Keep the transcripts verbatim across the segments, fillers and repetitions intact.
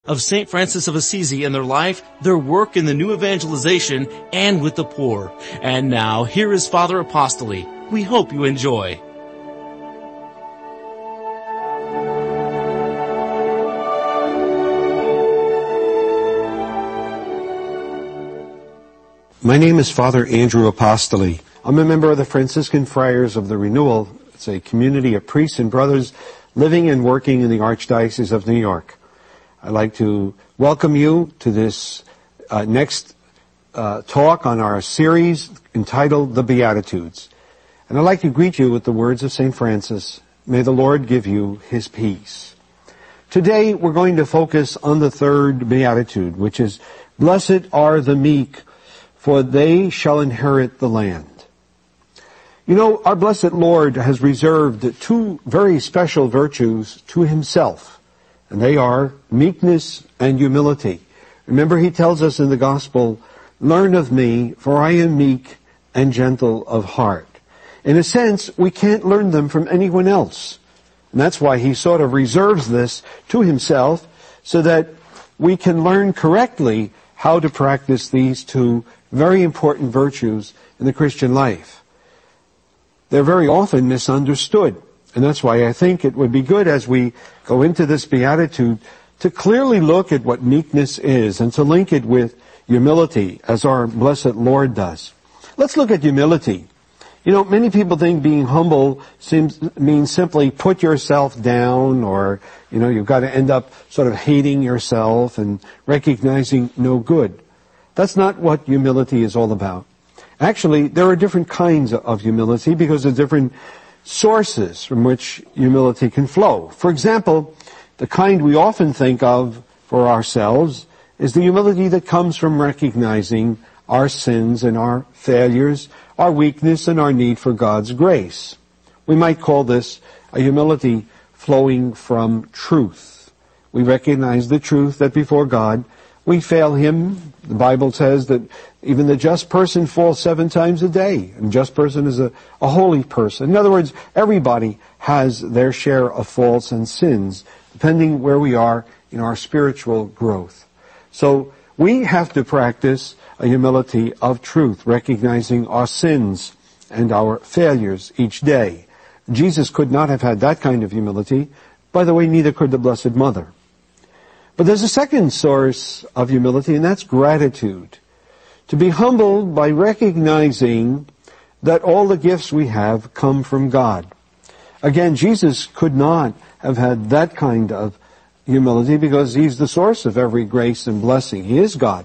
of Saint Francis of Assisi and their life, their work in the new evangelization, and with the poor. And now, here is Father Apostoli. We hope you enjoy. My name is Father Andrew Apostoli. I'm a member of the Franciscan Friars of the Renewal. It's a community of priests and brothers living and working in the Archdiocese of New York. I'd like to welcome you to this uh, next uh, talk on our series entitled The Beatitudes. And I'd like to greet you with the words of Saint Francis, "May the Lord give you his peace." Today we're going to focus on the third Beatitude, which is, "Blessed are the meek, for they shall inherit the land." You know, our blessed Lord has reserved two very special virtues to himself, and they are meekness and humility. Remember, he tells us in the Gospel, "Learn of me, for I am meek and gentle of heart." In a sense, we can't learn them from anyone else. And that's why he sort of reserves this to himself, so that we can learn correctly how to practice these two very important virtues in the Christian life. They're very often misunderstood, and that's why I think it would be good as we go into this beatitude to clearly look at what meekness is and to link it with humility as our blessed Lord does. Let's look at humility. You know, many people think being humble seems, means simply put yourself down, or, you know, you've got to end up sort of hating yourself and recognizing no good. That's not what humility is all about. Actually, there are different kinds of humility because of different sources from which humility can flow. For example, the kind we often think of for ourselves is the humility that comes from recognizing our sins and our failures, our weakness and our need for God's grace. We might call this a humility flowing from truth. We recognize the truth that before God we fail him. The Bible says that even the just person falls seven times a day. And just person is a, a holy person. In other words, everybody has their share of faults and sins, depending where we are in our spiritual growth. So we have to practice a humility of truth, recognizing our sins and our failures each day. Jesus could not have had that kind of humility. By the way, neither could the Blessed Mother. But there's a second source of humility, and that's gratitude. To be humbled by recognizing that all the gifts we have come from God. Again, Jesus could not have had that kind of humility because he's the source of every grace and blessing. He is God,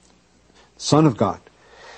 Son of God.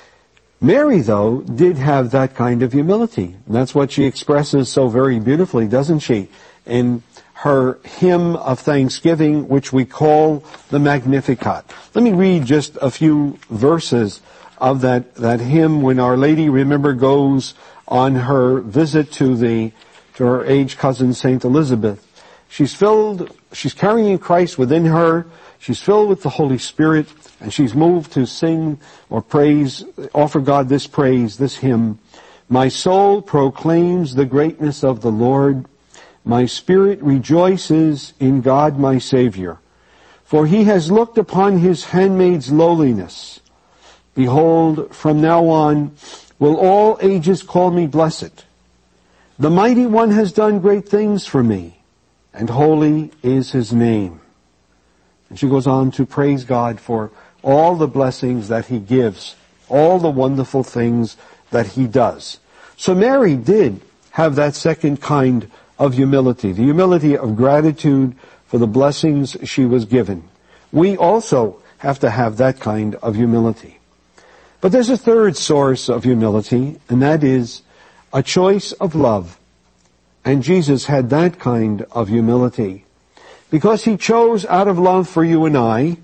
Mary, though, did have that kind of humility. And that's what she expresses so very beautifully, doesn't she? In her hymn of thanksgiving, which we call the Magnificat. Let me read just a few verses of that, that hymn when Our Lady, remember, goes on her visit to the, to her aged cousin, Saint Elizabeth. She's filled, she's carrying Christ within her, she's filled with the Holy Spirit, and she's moved to sing or praise, offer God this praise, this hymn. My soul proclaims the greatness of the Lord. My spirit rejoices in God my Savior, for he has looked upon his handmaid's lowliness. Behold, from now on will all ages call me blessed. The Mighty One has done great things for me, and holy is his name. And she goes on to praise God for all the blessings that he gives, all the wonderful things that he does. So Mary did have that second kind of humility, the humility of gratitude for the blessings she was given. We also have to have that kind of humility. But there's a third source of humility, and that is a choice of love. And Jesus had that kind of humility because he chose out of love for you and I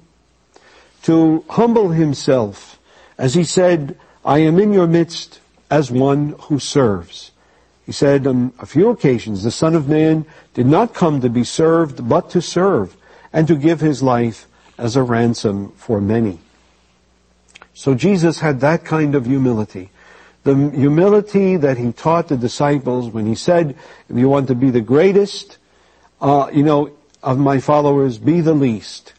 to humble himself. As he said, I am in your midst as one who serves. He said on a few occasions, the Son of Man did not come to be served, but to serve, and to give his life as a ransom for many. So Jesus had that kind of humility. The humility that he taught the disciples when he said, if you want to be the greatest, uh, you know, of my followers, be the least.